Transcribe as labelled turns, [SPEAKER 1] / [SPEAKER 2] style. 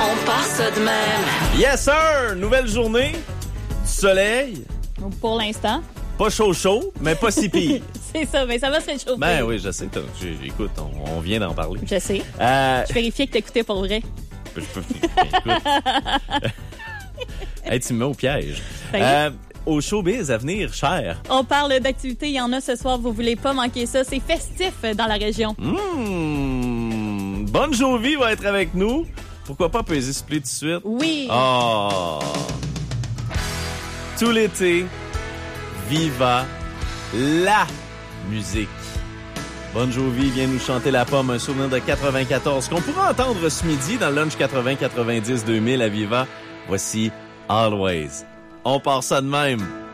[SPEAKER 1] On part ça de même.
[SPEAKER 2] Yes, sir! Nouvelle journée, du soleil,
[SPEAKER 3] Pour l'instant.
[SPEAKER 2] pas chaud, mais pas si pire.
[SPEAKER 3] C'est ça, mais ça va se réchauffer.
[SPEAKER 2] Ben oui, je sais. Écoute, on vient d'en parler.
[SPEAKER 3] Je sais. Je vérifiais que t'écoutais pour vrai.
[SPEAKER 2] Écoute. Hey, tu me mets au piège. Au showbiz à venir, cher.
[SPEAKER 3] On parle d'activités, il y en a ce soir, vous voulez pas manquer ça. C'est festif dans la région.
[SPEAKER 2] Bon Jovi va être avec nous. Pourquoi pas peser split tout de suite?
[SPEAKER 3] Oui.
[SPEAKER 2] Oh! Tout l'été, viva la musique. Bon Jovi vient nous chanter La Pomme, un souvenir de 94 qu'on pourra entendre ce midi dans le Lunch 80-90-2000 à Viva. Voici Always. On part ça de même.